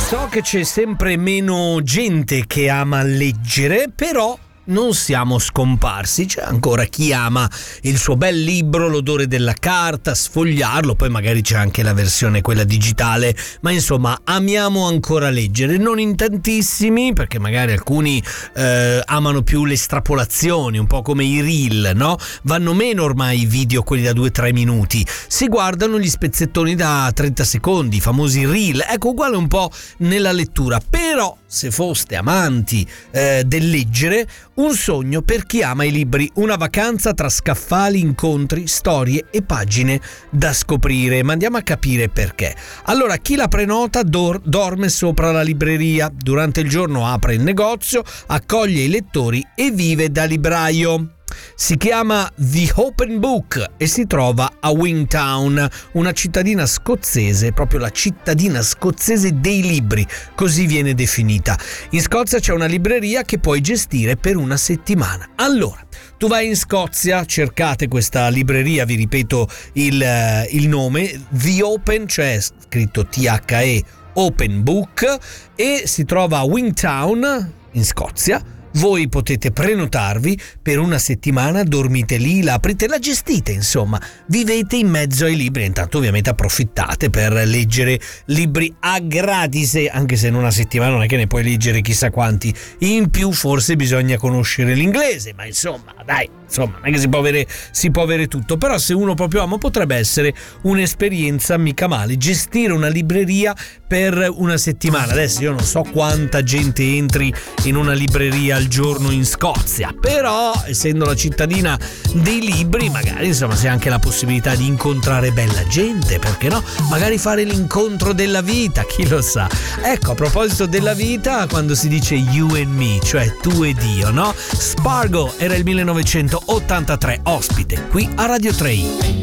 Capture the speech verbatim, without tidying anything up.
So che c'è sempre meno gente che ama leggere, però non siamo scomparsi, c'è ancora chi ama il suo bel libro, l'odore della carta, sfogliarlo, poi magari c'è anche la versione quella digitale, ma insomma amiamo ancora leggere, non in tantissimi, perché magari alcuni eh, amano più le estrapolazioni, un po' come i reel, no? Vanno meno ormai i video, quelli da due tre minuti, si guardano gli spezzettoni da trenta secondi, i famosi reel, ecco, uguale un po' nella lettura. Però se foste amanti eh, del leggere, un sogno per chi ama i libri, una vacanza tra scaffali, incontri, storie e pagine da scoprire. Ma andiamo a capire perché. Allora, chi la prenota dor- dorme sopra la libreria, durante il giorno apre il negozio, accoglie i lettori e vive da libraio. Si chiama The Open Book e si trova a Wingtown, una cittadina scozzese, proprio la cittadina scozzese dei libri, così viene definita. In Scozia c'è una libreria che puoi gestire per una settimana. Allora, tu vai in Scozia, cercate questa libreria, vi ripeto il, il nome, The Open, cioè scritto T H E, Open Book, e si trova a Wingtown, in Scozia. Voi potete prenotarvi per una settimana, dormite lì, la aprite, la gestite, insomma, vivete in mezzo ai libri. Intanto ovviamente approfittate per leggere libri a gratis, anche se in una settimana non è che ne puoi leggere chissà quanti. In più forse bisogna conoscere l'inglese, ma insomma, dai, insomma, non è che si può avere, si può avere tutto. Però se uno proprio ama, potrebbe essere un'esperienza mica male, gestire una libreria per una settimana. Adesso io non so quanta gente entri in una libreria al giorno in Scozia, però essendo la cittadina dei libri, magari insomma c'è anche la possibilità di incontrare bella gente, perché no? Magari fare l'incontro della vita, chi lo sa. Ecco, a proposito della vita, quando si dice you and me, cioè tu ed io, no? Spargo era il millenovecentottantatré, ospite qui a Radio tre.